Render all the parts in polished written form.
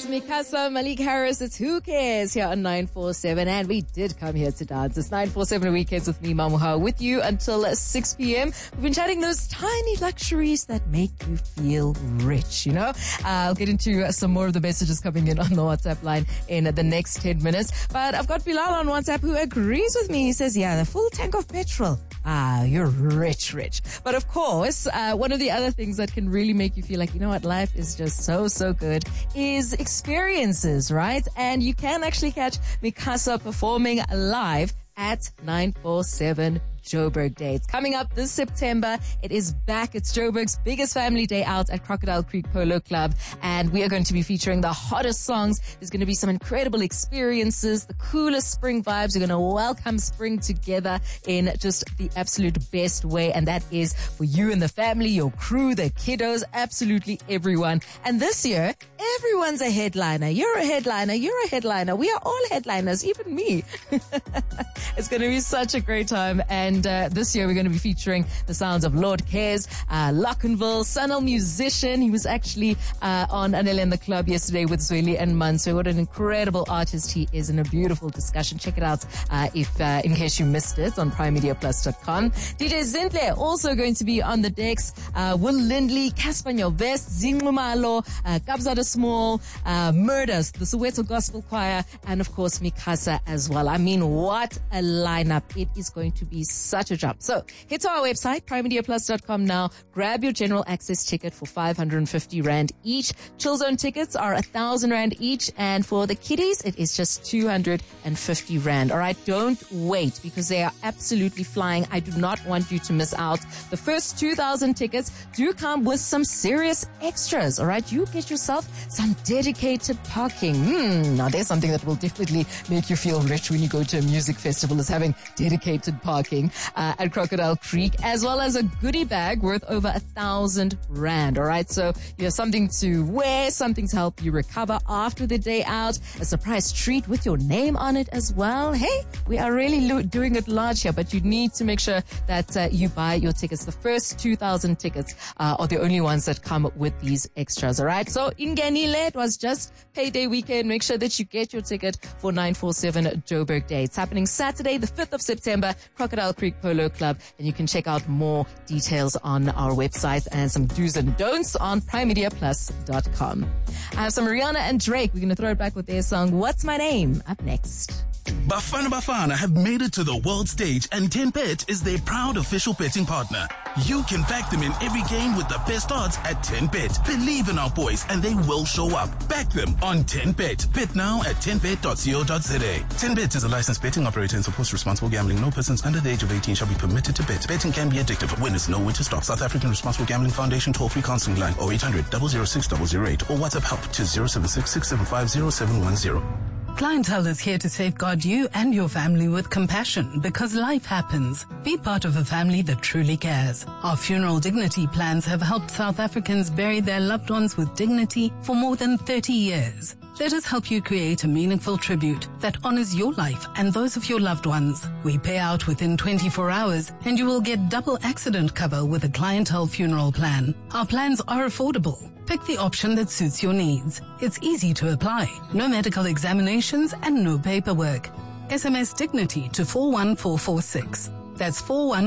Mikasa, Malik Harris. It's Who Cares here on 947. And we did come here to dance. It's 947 Weekends with me, Mamuha, with you until 6 p.m. We've been chatting those tiny luxuries that make you feel rich, you know? I'll get into some more of the messages coming in on the WhatsApp line in the next 10 minutes. But I've got Bilal on WhatsApp who agrees with me. He says, yeah, the full tank of petrol. You're rich. But of course, one of the other things that can really make you feel like, you know what, life is just so good is experiences, right? And you can actually catch Mikasa performing live at 947 Joburg Day. It's coming up this September. It is back. It's Joburg's biggest family day out at Crocodile Creek Polo Club. And we are going to be featuring the hottest songs. There's going to be some incredible experiences, the coolest spring vibes. We're going to welcome spring together in just the absolute best way. And that is for you and the family, your crew, the kiddos, absolutely everyone. And this year, everyone's a headliner. You're a headliner. You're a headliner. We are all headliners, even me. It's going to be such a great time. And this year we're going to be featuring the sounds of Lord Cares, Lockenville, Sunil Musician. He was actually on Anele in the Club yesterday with Zweli and Manso. What an incredible artist he is, and a beautiful discussion. Check it out if in case you missed it on primemediaplus.com. DJ Zintle also going to be on the decks. Will Lindley, Casper Nyovest, Zinglumalo, Kabza de Small, Murders, the Soweto Gospel Choir, and of course Mikasa as well. I mean, what a lineup. It is going to be such a jump. So head to our website, primemediaplus.com now. Grab your general access ticket for 550 Rand each. Chill Zone tickets are 1,000 Rand each. And for the kiddies, it is just 250 Rand. All right. Don't wait, because they are absolutely flying. I do not want you to miss out. The first 2,000 tickets do come with some serious extras. All right. You get yourself some dedicated parking. Now there's something that will definitely make you feel rich when you go to a music festival, is having dedicated parking at Crocodile Creek, as well as a goodie bag worth over 1,000 Rand. All right. So you have something to wear, something to help you recover after the day out, a surprise treat with your name on it as well. Hey, we are really doing it large here, but you need to make sure that you buy your tickets. The first 2,000 tickets are the only ones that come with these extras. All right. So Inganile, it was just payday weekend. Make sure that you get your ticket for 947 Joburg Day. It's happening Saturday, the 5th of September, Crocodile Creek Polo Club, and you can check out more details on our website and some do's and don'ts on primemediaplus.com. I have some Rihanna and Drake. We're going to throw it back with their song, What's My Name? Up next. Bafana have made it to the world stage, and 10Bet is their proud official betting partner. You can back them in every game with the best odds at 10Bet. Believe in our boys and they will show up. Back them on 10Bet. Bet now at 10bet.co.za. 10Bet is a licensed betting operator and supports responsible gambling. No persons under the age of 18 shall be permitted to bet. Betting can be addictive. Winners know when to stop. South African Responsible Gambling Foundation toll-free counseling line 0800 006 008 or WhatsApp help to 076 675 0710. Clientele is here to safeguard you and your family with compassion, because life happens. Be part of a family that truly cares. Our funeral dignity plans have helped South Africans bury their loved ones with dignity for more than 30 years. Let us help you create a meaningful tribute that honors your life and those of your loved ones. We pay out within 24 hours and you will get double accident cover with a clientele funeral plan. Our plans are affordable. Pick the option that suits your needs. It's easy to apply. No medical examinations and no paperwork. SMS Dignity to 41446. That's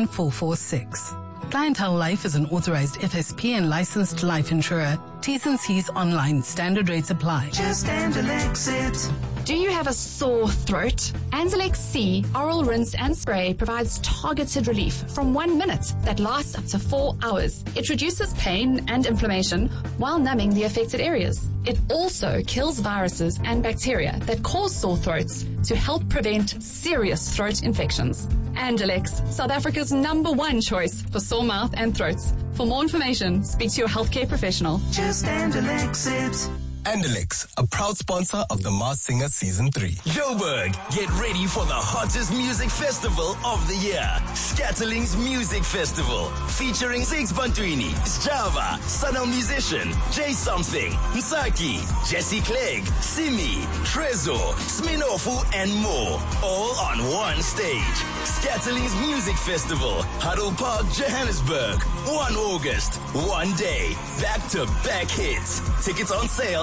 41446. Clientele Life is an authorized FSP and licensed life insurer. T's and C's online. Standard rates apply. Just Andalex it. Do you have a sore throat? Andalex C Oral Rinse and Spray provides targeted relief from 1 minute that lasts up to 4 hours. It reduces pain and inflammation while numbing the affected areas. It also kills viruses and bacteria that cause sore throats to help prevent serious throat infections. Andalex, South Africa's #1 choice for sore mouth and throats. For more information, speak to your healthcare professional. Just Andalex it. Andalex, a proud sponsor of The Masked Singer Season 3. Joburg, get ready for the hottest music festival of the year. Scatterlings Music Festival, featuring Six Bantwini, Java, Sunil Musician, Jay Something, Msaki, Jesse Clegg, Simi, Trezor, Sminofu, and more. All on one stage. Scatterlings Music Festival, Huddle Park, Johannesburg. 1 August, 1 day, back-to-back hits. Tickets on sale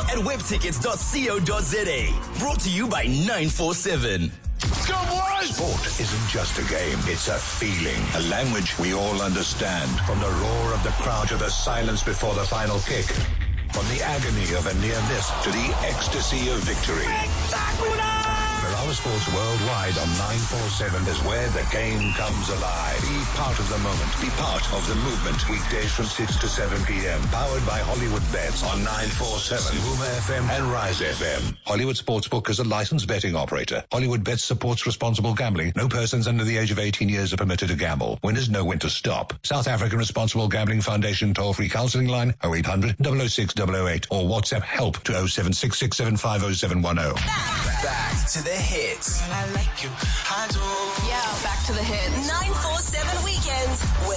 at webtickets.co.za. Brought to you by 947. Go boys! Sport isn't just a game, it's a feeling, a language we all understand. From the roar of the crowd to the silence before the final kick. From the agony of a near miss to the ecstasy of victory. Mirava Sports Worldwide on 947 is where the game comes alive. Be part of the moment. Be part of the movement. Weekdays from 6 to 7 p.m. Powered by Hollywood Bets on 947, Boomer FM and Rise FM. Hollywood Sportsbook is a licensed betting operator. Hollywood Bets supports responsible gambling. No persons under the age of 18 years are permitted to gamble. Winners know when to stop. South African Responsible Gambling Foundation toll-free counselling line 0800 006 008 or WhatsApp help to 0766750710. Back to the hits. Yeah, back to the hits. 947 weekends with